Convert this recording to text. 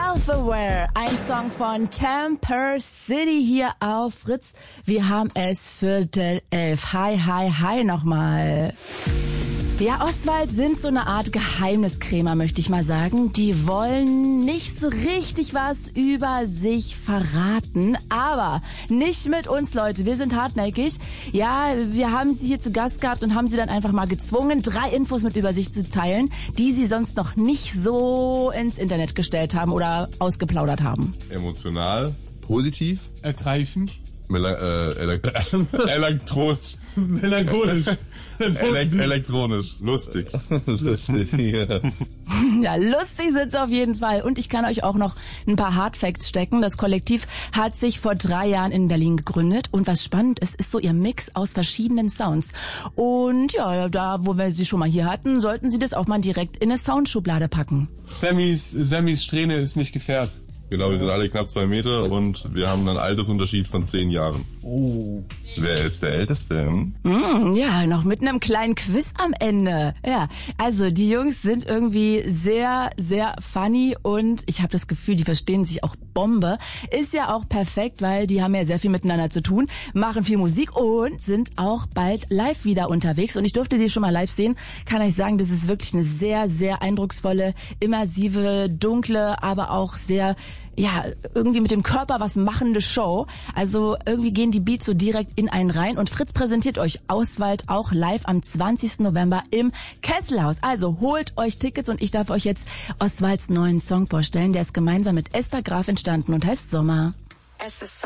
Self-Aware, ein Song von Temper City hier auf Fritz. Wir haben es 10:45. Hi, hi, hi nochmal. Ja, Oswald sind so eine Art Geheimniskrämer, möchte ich mal sagen. Die wollen nicht so richtig was über sich verraten, aber nicht mit uns, Leute. Wir sind hartnäckig. Ja, wir haben sie hier zu Gast gehabt und haben sie dann einfach mal gezwungen, 3 Infos mit über sich zu teilen, die sie sonst noch nicht so ins Internet gestellt haben oder ausgeplaudert haben. Emotional, positiv, ergreifend, elektronisch. melancholisch, Elektronisch, lustig. lustig, ja. Ja, lustig sind's auf jeden Fall. Und ich kann euch auch noch ein paar Hardfacts stecken. Das Kollektiv hat sich vor 3 Jahren in Berlin gegründet. Und was spannend ist so ihr Mix aus verschiedenen Sounds. Und ja, da, wo wir sie schon mal hier hatten, sollten sie das auch mal direkt in eine Soundschublade packen. Sammys Strähne ist nicht gefärbt. Genau, wir sind alle knapp 2 Meter und wir haben einen Altersunterschied von 10 Jahren. Oh. Wer ist der Älteste? Ja, noch mit einem kleinen Quiz am Ende. Ja, also die Jungs sind irgendwie sehr, sehr funny und ich habe das Gefühl, die verstehen sich auch Bombe. Ist ja auch perfekt, weil die haben ja sehr viel miteinander zu tun, machen viel Musik und sind auch bald live wieder unterwegs. Und ich durfte sie schon mal live sehen. Kann euch sagen, das ist wirklich eine sehr, sehr eindrucksvolle, immersive, dunkle, aber auch sehr, ja, irgendwie mit dem Körper was machende Show. Also irgendwie gehen die Beats so direkt in einen rein. Und Fritz präsentiert euch Oswald auch live am 20. November im Kesselhaus. Also holt euch Tickets und ich darf euch jetzt Oswalds neuen Song vorstellen. Der ist gemeinsam mit Esther Graf entstanden und heißt Sommer. Es ist